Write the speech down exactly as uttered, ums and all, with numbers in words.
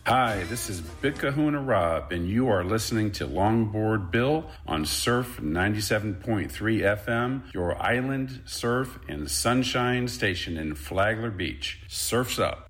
Hi, this is Big Kahuna Rob, and you are listening to Longboard Bill on Surf ninety-seven point three F M, your island surf and sunshine station in Flagler Beach. Surf's up.